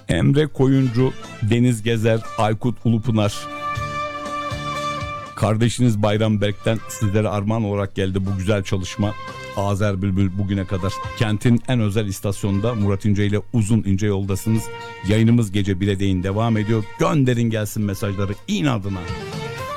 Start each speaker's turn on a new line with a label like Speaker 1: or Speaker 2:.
Speaker 1: Emre Koyuncu, Deniz Gezer, Aykut Ulupınar. Kardeşiniz Bayram Berk'ten sizlere armağan olarak geldi bu güzel çalışma. Azer Bülbül bugüne kadar. Kentin en özel istasyonunda Murat İnce ile uzun ince yoldasınız. Yayınımız gece 1'e değin devam ediyor. Gönderin gelsin mesajları inadına.